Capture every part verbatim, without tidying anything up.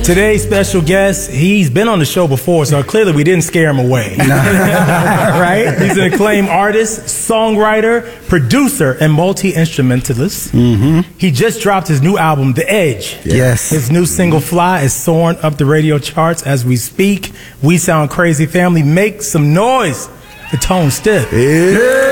Today's special guest, he's been on the show before, so clearly we didn't scare him away. Right? He's an acclaimed artist, songwriter, producer, and multi-instrumentalist. Mm-hmm. He just dropped his new album, The Edge. Yes. His new single, Fly, is soaring up the radio charts as we speak. We Sound Crazy family, make some noise for Tone Stith. Hey.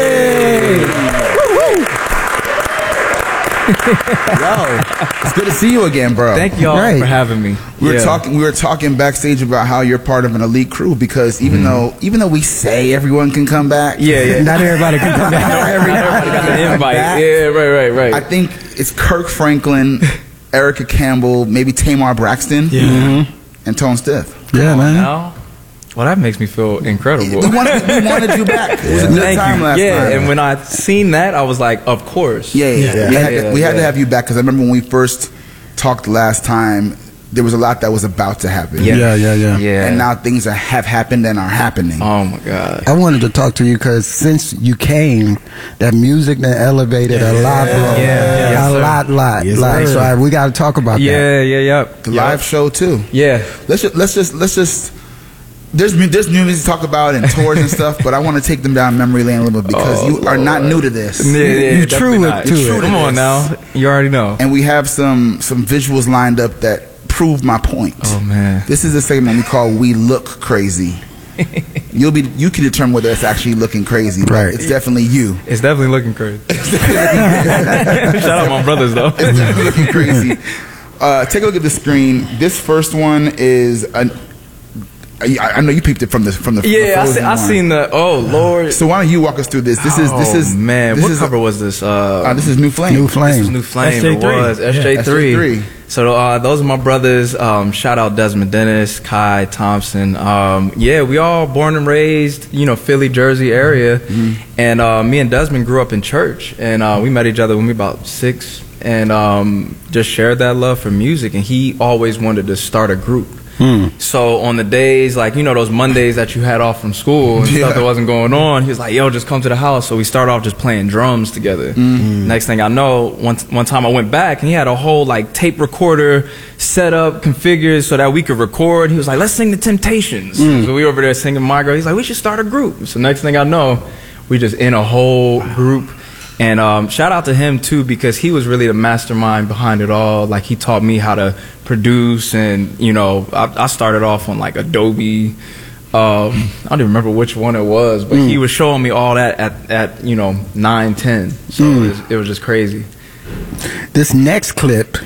Yo, it's good to see you again, bro. Thank y'all Right. for having me. We were Yeah. talking. We were talking backstage about how you're part of an elite crew because even mm. though even though we say everyone can come back, Yeah, yeah. Not everybody can come back. not everybody, Everybody got can an come invite. back. Yeah, right, right, right. I think it's Kirk Franklin, Erica Campbell, maybe Tamar Braxton, Yeah. mm-hmm. and Tone Stith. Yeah, man. Now, well, that makes me feel incredible. We wanted, we wanted you back. It was a good Thank time you. last yeah, time. and when I seen that, I was like, of course. Yeah, yeah, yeah. We, Yeah, had, to, yeah, we had to yeah. have you back because I remember when we first talked last time, there was a lot that was about to happen. Yeah, Yeah, yeah, yeah. yeah. And now things are, have happened and are happening. Oh my God. I wanted to talk to you because since you came, that music that elevated a lot, bro. Yeah, yeah, yes, a sir. lot, lot, Yes, lot. sir. So I, we got to talk about that. Yeah, yeah, yeah. The live show too. Yeah. Let's just let's just let's just there's mu- there's new music to talk about and tours and stuff, but I want to take them down memory lane a little bit because Oh, you are not new to this. Yeah, yeah, You definitely true not. to it. True to Come on this. now. You already know. And we have some some visuals lined up that prove my point. Oh man. This is a segment we call "We Look Crazy." You'll be you can determine whether it's actually looking crazy, but Right. it's definitely you. It's definitely looking crazy. Shout out my brothers though. It's definitely looking crazy. Uh, take a look at the screen. This first one is an. I, I know you peeped it from the from the from the Yeah, I, Frozen see, I one. seen the. Oh Lord. So why don't you walk us through this? This is this Oh, is man. This What is cover was this? Uh, Uh, this is New Flame. New This Flame. was New Flame. S J three. It was Yeah. S J three. S J three. So uh, those are my brothers. Um, shout out Desmond Dennis, Kai Thompson. Um, yeah, we all born and raised, you know, Philly, Jersey area. Mm-hmm. And uh, me and Desmond grew up in church, and uh, we met each other when we were about six, and um, just shared that love for music. And he always wanted to start a group. Hmm. So on the days, like, you know, those Mondays that you had off from school and Yeah. stuff that wasn't going on, he was like, yo, just come to the house. So we started off just playing drums together. Mm-hmm. Next thing I know, one, one time I went back and he had a whole like tape recorder set up, configured so that we could record. He was like, let's sing the Temptations. Mm. So we were over there singing My Girl. He's like, we should start a group. So next thing I know, we just in a whole group. And um, shout out to him too, because he was really the mastermind behind it all. Like, he taught me how to produce, and you know, I, I started off on like Adobe. Um, I don't even remember which one it was, but Mm. he was showing me all that at, at you know nine, ten. So Mm. it, was, it was just crazy. This next clip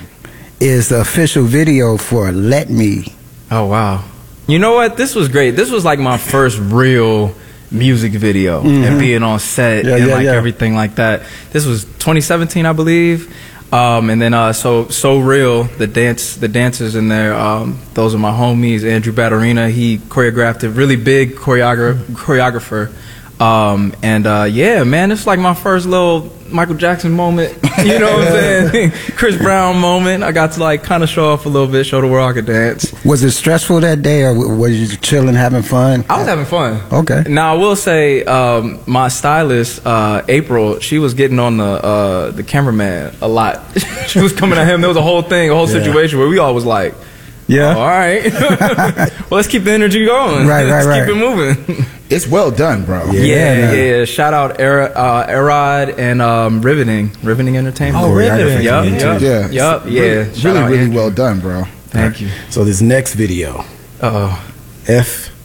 is the official video for Let Me. Oh wow! You know what? This was great. This was like my first real music video Mhm. and being on set Yeah, and yeah, like yeah. everything like that. This was twenty seventeen, I believe. Um, and then uh, so so real the dance the dancers in there. Um, those are my homies. Andrew Batterina, he choreographed it. Really big choreographer. choreographer. Um, and uh, yeah, man, it's like my first little Michael Jackson moment. You know what I'm saying? Chris Brown moment. I got to like kind of show off a little bit, show the world I could dance. Was it stressful that day, or w- was you chilling, having fun? I was having fun. Okay. Now I will say, um, my stylist uh, April, she was getting on the uh, the cameraman a lot. She was coming at him. There was a whole thing, a whole Yeah. situation where we all was like, Yeah. "Oh, all right, well, let's keep the energy going. Right, right, let's right. keep it moving." It's well done, bro. Yeah. Yeah, yeah. Shout out Era, uh, Erod and um, Riveting, Riveting Entertainment. Oh, Riveting. Yup, Yeah. yup, Yeah. yup, yeah. Really, Shout out really, really Andrew. well done, bro. Thank you. So this next video, Uh oh. F